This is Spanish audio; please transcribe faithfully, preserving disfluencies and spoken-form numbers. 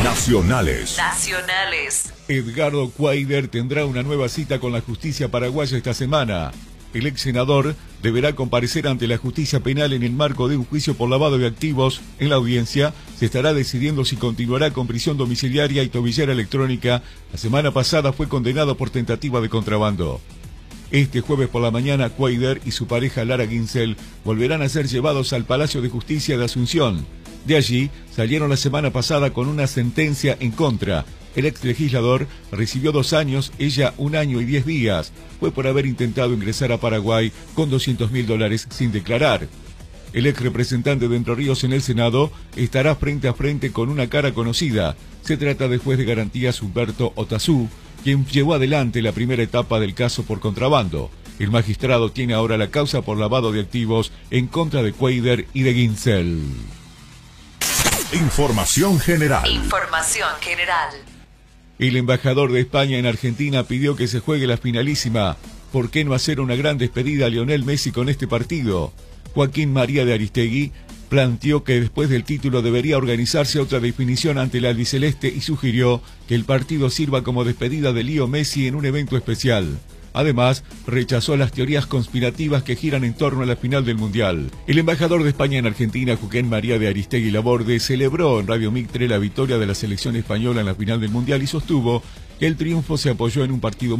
Nacionales. Nacionales. Edgardo Cuader tendrá una nueva cita con la justicia paraguaya esta semana. El ex senador deberá comparecer ante la justicia penal en el marco de un juicio por lavado de activos. En la audiencia se estará decidiendo si continuará con prisión domiciliaria y tobillera electrónica. La semana pasada fue condenado por tentativa de contrabando. Este jueves por la mañana, Cuader y su pareja Lara Ginsel volverán a ser llevados al Palacio de Justicia de Asunción. De allí salieron la semana pasada con una sentencia en contra. El ex legislador recibió dos años, ella un año y diez días. Fue por haber intentado ingresar a Paraguay con doscientos mil dólares sin declarar. El ex representante de Entre Ríos en el Senado estará frente a frente con una cara conocida. Se trata del juez de garantías Humberto Otazú, quien llevó adelante la primera etapa del caso por contrabando. El magistrado tiene ahora la causa por lavado de activos en contra de Cuader y de Ginsel. Información general. Información general. El embajador de España en Argentina pidió que se juegue la finalísima. ¿Por qué no hacer una gran despedida a Lionel Messi con este partido? Joaquín María de Aristegui planteó que después del título debería organizarse otra definición ante la albiceleste y sugirió que el partido sirva como despedida de Leo Messi en un evento especial. Además, rechazó las teorías conspirativas que giran en torno a la final del Mundial. El embajador de España en Argentina, Joaquín María de Aristegui Laborde, celebró en Radio Mitre la victoria de la selección española en la final del Mundial y sostuvo que el triunfo se apoyó en un partido